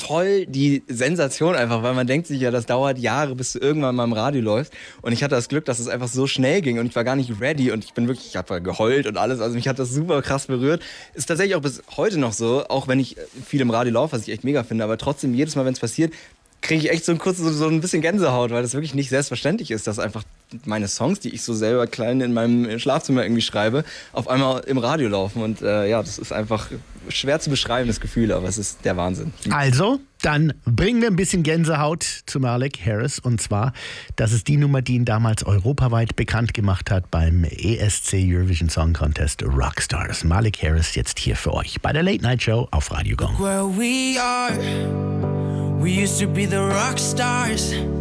voll die Sensation einfach, weil man denkt sich ja, das dauert Jahre, bis du irgendwann mal im Radio läufst. Und ich hatte das Glück, dass es einfach so schnell ging und ich war gar nicht ready und ich habe geheult und alles. Also mich hat das super krass berührt. Ist tatsächlich auch bis heute noch so, auch wenn ich viel im Radio laufe, was ich echt mega finde, aber trotzdem jedes Mal, wenn es passiert, kriege ich echt so ein bisschen Gänsehaut, weil das wirklich nicht selbstverständlich ist, dass einfach meine Songs, die ich so selber klein in meinem Schlafzimmer irgendwie schreibe, auf einmal im Radio laufen. Und das ist einfach schwer zu beschreiben, das Gefühl, aber es ist der Wahnsinn. Also, dann bringen wir ein bisschen Gänsehaut zu Malik Harris. Und zwar, das ist die Nummer, die ihn damals europaweit bekannt gemacht hat beim ESC Eurovision Song Contest Rockstars. Malik Harris jetzt hier für euch bei der Late Night Show auf Radio Gong. Where we are, we used to be the rock stars.